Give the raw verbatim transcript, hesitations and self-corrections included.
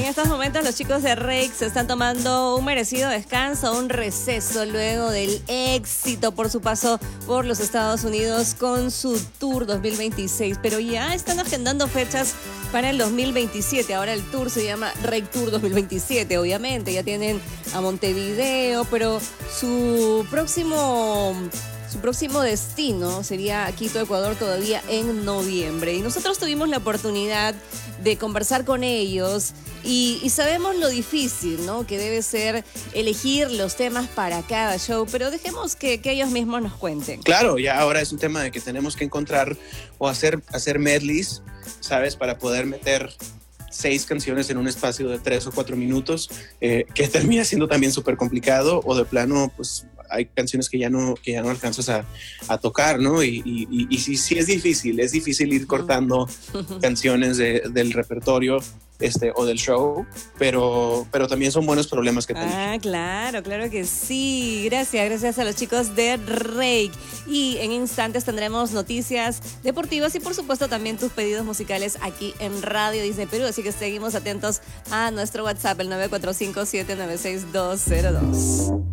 estos momentos los chicos de Rake se están tomando un merecido descanso, un receso luego del éxito por su paso por los Estados Unidos con su Tour dos mil veintiséis, pero ya están agendando fechas para el dos mil veintisiete. Ahora el tour se llama Rake Tour dos mil veintisiete, obviamente, ya tienen a Montevideo, pero su próximo... Su próximo destino sería Quito, Ecuador, todavía en noviembre. Y nosotros tuvimos la oportunidad de conversar con ellos y, y sabemos lo difícil, ¿no?, que debe ser elegir los temas para cada show, pero dejemos que, que ellos mismos nos cuenten. Claro, ya ahora es un tema de que tenemos que encontrar o hacer, hacer medleys, ¿sabes?, para poder meter seis canciones en un espacio de tres o cuatro minutos, eh, que termina siendo también súper complicado, o de plano, pues hay canciones que ya no, que ya no alcanzas a, a tocar, ¿no? Y, y, y, y sí, sí es difícil, es difícil ir cortando canciones de, del repertorio este, o del show, pero, pero también son buenos problemas que tenemos. Ah, claro, claro que sí. Gracias, gracias a los chicos de Rake. Y en instantes tendremos noticias deportivas y por supuesto también tus pedidos musicales aquí en Radio Disney Perú. Así que seguimos atentos a nuestro WhatsApp, el nueve cuatro cinco, siete nueve seis, dos cero dos.